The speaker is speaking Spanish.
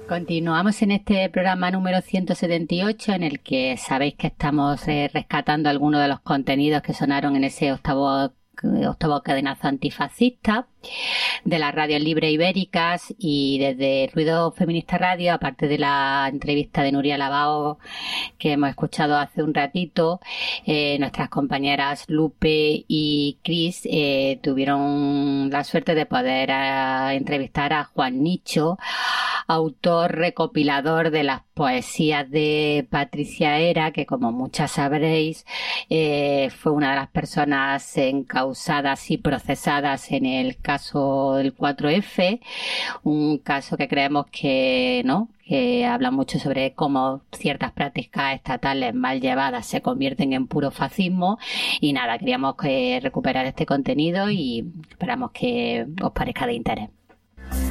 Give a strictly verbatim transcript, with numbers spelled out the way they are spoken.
Continuamos en este programa número ciento setenta y ocho, en el que sabéis que estamos eh, rescatando algunos de los contenidos que sonaron en ese octavo octavo cadenazo antifascista de las radios libres ibéricas. Y desde Ruido Feminista Radio, aparte de la entrevista de Nuria Lavao que hemos escuchado hace un ratito, eh, nuestras compañeras Lupe y Cris eh, tuvieron la suerte de poder eh, entrevistar a Juan Nicho, autor recopilador de las poesías de Patricia Era, que como muchas sabréis eh, fue una de las personas encausadas y procesadas en el caso del cuatro efe, un caso que creemos que no que habla mucho sobre cómo ciertas prácticas estatales mal llevadas se convierten en puro fascismo. Y nada, queríamos que recuperar este contenido y esperamos que os parezca de interés.